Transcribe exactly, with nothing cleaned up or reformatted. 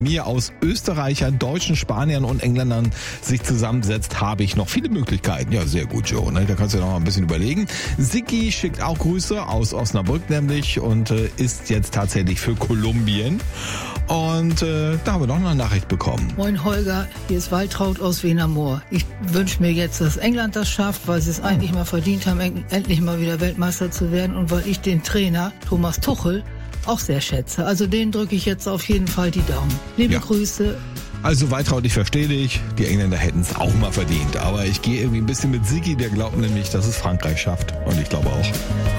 mir aus Österreichern, Deutschen, Spaniern und Engländern sich zusammensetzt, habe ich noch viele Möglichkeiten. Ja, sehr gut, Joe. Ne? Da kannst du ja noch mal ein bisschen überlegen. Siki schickt auch Grüße aus Osnabrück nämlich und äh, ist jetzt tatsächlich für Kolumbien. Und äh, da haben wir noch eine Nachricht bekommen. Moin Holger, hier ist Waltraud aus Wiener Moor. Ich wünsche mir jetzt, dass England das schafft, weil sie es eigentlich mal verdient haben, endlich mal wieder Weltmeister zu werden und weil ich den Trainer Thomas Tuchel auch sehr schätze. Also den drücke ich jetzt auf jeden Fall die Daumen. Liebe Ja. Grüße. Also Waltraud, ich verstehe dich. Die Engländer hätten es auch mal verdient. Aber ich gehe irgendwie ein bisschen mit Siki, der glaubt nämlich, dass es Frankreich schafft. Und ich glaube auch.